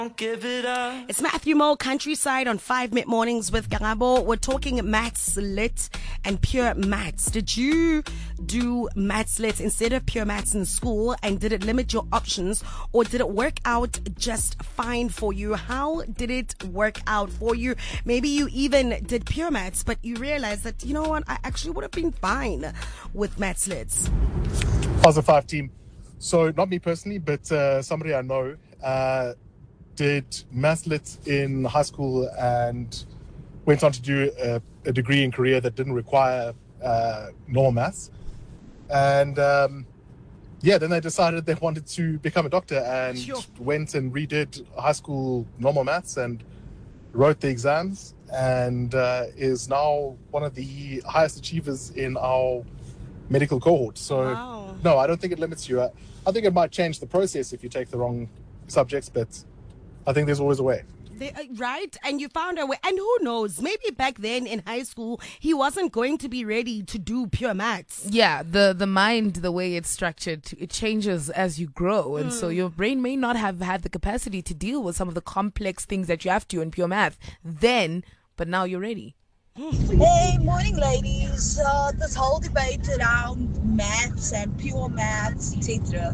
Give it up. It's Matthew Mo, Countryside on 5 Mid-Mornings with Garabo. We're talking maths lit and pure maths. Did you do maths lit instead of pure maths in school, and did it limit your options, or did it work out just fine for you? How did it work out for you? Maybe you even did pure maths, but you realized that, you know what, I actually would have been fine with maths lit. Puzzle 5 team. So not me personally, but somebody I know did maths lit in high school and went on to do a degree in Korea that didn't require normal maths. And then they decided they wanted to become a doctor and went and redid high school normal maths and wrote the exams, and is now one of the highest achievers in our medical cohort. So no, I don't think it limits you. I think it might change the process if you take the wrong subjects, but I think there's always a way. Right? And you found a way. And who knows? Maybe back then in high school, he wasn't going to be ready to do pure maths. Yeah, the mind, the way it's structured, it changes as you grow. And so your brain may not have had the capacity to deal with some of the complex things that you have to in pure math then, but now you're ready. Hey, morning ladies. This whole debate around maths and pure maths, etc.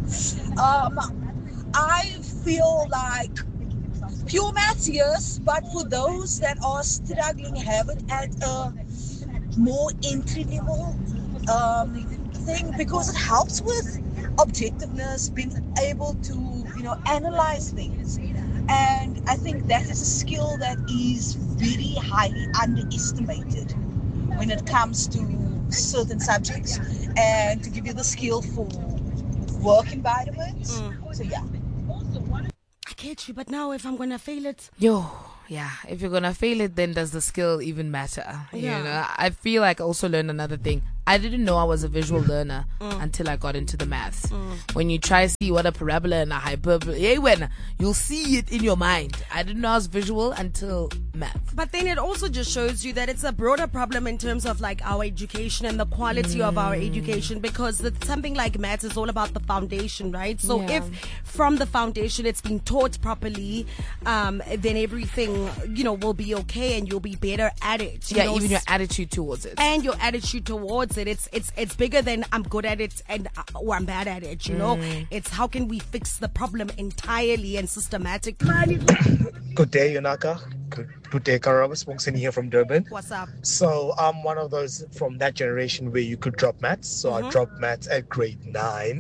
I feel like pure maths, yes, but for those that are struggling, have it at a more entry level thing, because it helps with objectiveness, being able to, analyze things. And I think that is a skill that is very highly underestimated when it comes to certain subjects, and to give you the skill for work environments. So yeah. I get you, but now if I'm going to fail it... If you're going to fail it, then does the skill even matter? Yeah. You know, I feel like I also learned another thing. I didn't know I was a visual learner until I got into the maths. When you try to see what a parabola and a hyperbola, you'll see it in your mind. I didn't know I was visual until math. But then it also just shows you that it's a broader problem in terms of like our education and the quality of our education, because something like maths is all about the foundation, right? So if from the foundation it's being taught properly, then everything, will be okay and you'll be better at it. Even your attitude towards it. And your attitude towards it. It's bigger than I'm good at it and or I'm bad at it, It's how can we fix the problem entirely and systematically. Good day, Yonaka. Good day, Karaba. Spongson here from Durban. What's up? So I'm one of those from that generation where you could drop maths. So I dropped maths at grade 9.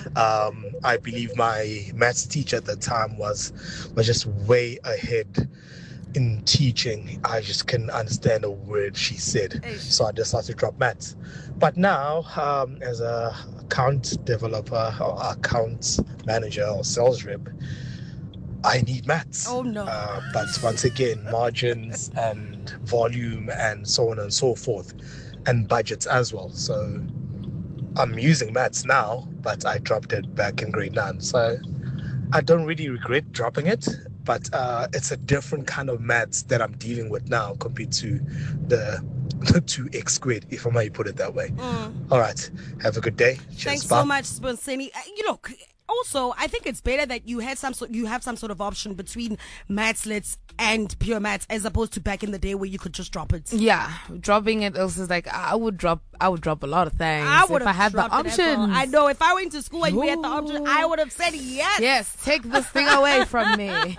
I believe my maths teacher at the time was just way ahead in teaching. I just couldn't understand a word she said. So I decided to drop maths. But now, as a account developer or account manager or sales rep, I need maths. Oh no. But once again, margins and volume and so on and so forth, and budgets as well. So I'm using maths now, but I dropped it back in grade 9. So I don't really regret dropping it, but it's a different kind of maths that I'm dealing with now compared to the 2x squared, if I may put it that way. All right. Have a good day. Cheers. Thanks Bye. so much, Sponsini. Also, I think it's better that you have some sort of option between maths lit and pure maths, as opposed to back in the day where you could just drop it. Yeah, dropping it also is like I would drop a lot of things if I had the option. I know, if I went to school and we had the option, I would have said yes. Yes, take this thing away from me.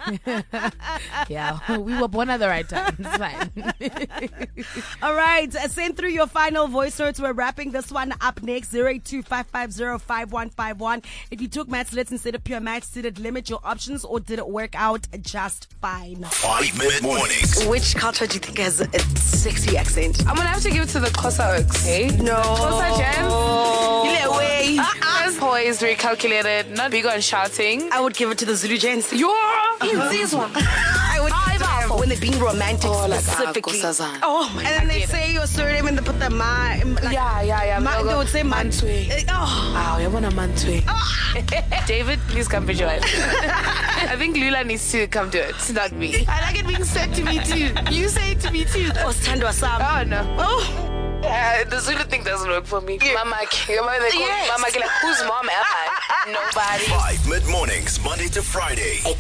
Yeah, we were born at the right time. It's fine. All right, send through your final voice notes. We're wrapping this one up next. 082-550-5151. If you took maths lit instead of pure maths, did it limit your options or did it work out just fine? 5 Mid-Mornings. Which culture do you think has a sexy accent? I'm gonna have to give it to the Xhosa Oaks. Okay? No. Xhosa Jens. Way. Poised, very calculated, not big on shouting. I would give it to the Zulu gents. You're this one. I would give it to them when they're being romantic specifically. Oh my God. And then they say your surname and they put the ma. Like, yeah. They would say Mantwe. Wow, you want a Mantwe. David, please come visual. I think Lula needs to come do it, not me. I like it being said to me too. You say it to me too. Oh no. The Zulu thing doesn't work for me. Mama, Mama, whose mom am I? Nobody. 5 Mid-Mornings, Monday to Friday.